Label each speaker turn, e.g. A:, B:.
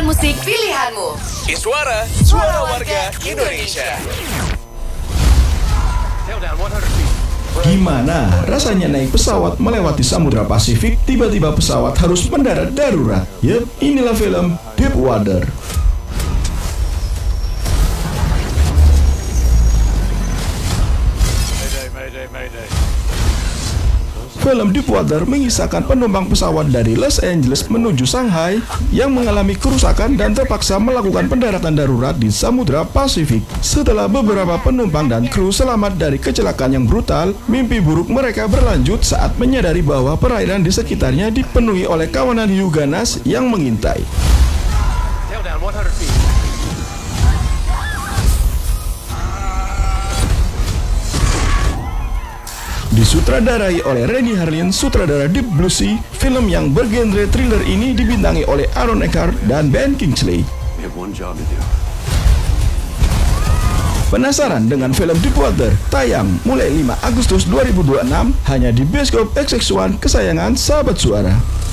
A: saluran musik pilihanmu.
B: Iswara, suara warga Indonesia.
C: Gimana rasanya naik pesawat melewati Samudra Pasifik, tiba-tiba pesawat harus mendarat darurat? Yep, inilah film Deep Water. Film Deep Water mengisahkan penumpang pesawat dari Los Angeles menuju Shanghai yang mengalami kerusakan dan terpaksa melakukan pendaratan darurat di Samudra Pasifik. Setelah beberapa penumpang dan kru selamat dari kecelakaan yang brutal, mimpi buruk mereka berlanjut saat menyadari bahwa perairan di sekitarnya dipenuhi oleh kawanan hiu ganas yang mengintai. Disutradarai oleh Renny Harlin, sutradara Deep Blue Sea, film yang bergenre thriller ini dibintangi oleh Aaron Eckhart dan Ben Kingsley. Penasaran dengan film Deep Water? Tayang mulai 5 Agustus 2026 hanya di bioskop XX1 kesayangan sahabat suara.